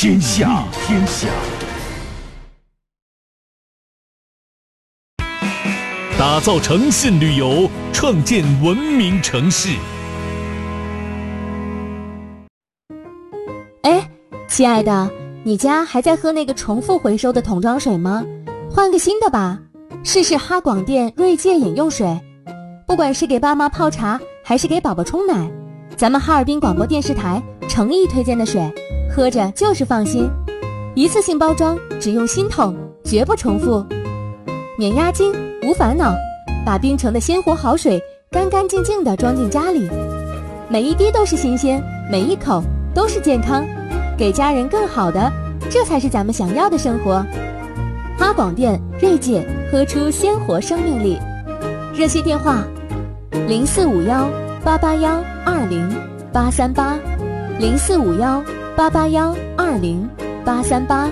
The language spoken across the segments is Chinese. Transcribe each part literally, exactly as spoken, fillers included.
天下，天下。打造诚信旅游，创建文明城市。 哎，亲爱的，你家还在喝那个重复回收的桶装水吗？换个新的吧，试试哈广电锐界饮用水。不管是给爸妈泡茶，还是给宝宝冲奶，咱们哈尔滨广播电视台诚意推荐的水，喝着就是放心。一次性包装，只用新桶，绝不重复，免押金，无烦恼，把冰城的鲜活好水干干净净地装进家里，每一滴都是新鲜，每一口都是健康，给家人更好的，这才是咱们想要的生活。哈广电锐界，喝出鲜活生命力。热线电话零四五幺八八幺二零八三八，零四五幺八八幺二零八三八。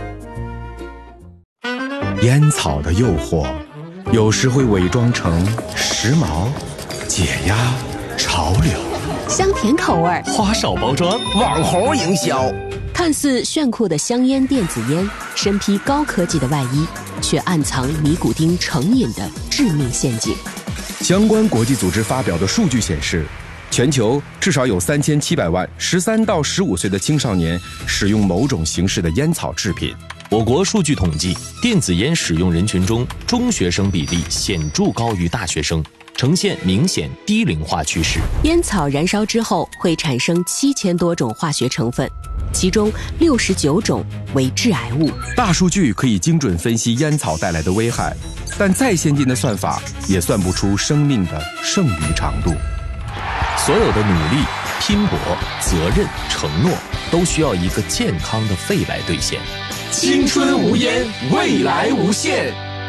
烟草的诱惑有时会伪装成时髦、解压、潮流， 香甜口味， 花哨包装， 网红营销， 看似炫酷的香烟电子烟，身披高科技的外衣，却暗藏尼古丁成瘾的致命陷阱。 相关国际组织发表的数据显示，全球至少有三千七百万十三到十五岁的青少年使用某种形式的烟草制品。 我国数据统计，电子烟使用人群中，中学生比例显著高于大学生，呈现明显低龄化趋势。 烟草燃烧之后会产生七千多种化学成分，其中六十九种为致癌物。 大数据可以精准分析烟草带来的危害，但再先进的算法也算不出生命的剩余长度。 所有的努力、拼搏、责任、承诺，都需要一个健康的肺来兑现。 青春无烟，未来无限。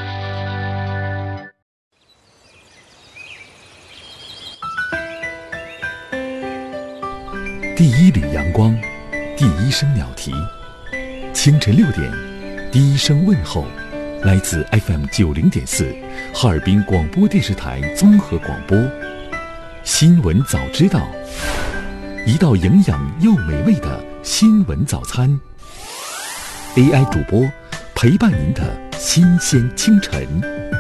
第一缕阳光，第一声鸟啼，清晨六点，第一声问候，来自 F M 九零点四，哈尔滨广播电视台综合广播。新闻早知道，一道营养又美味的新闻早餐。A I 主播陪伴您的新鲜清晨。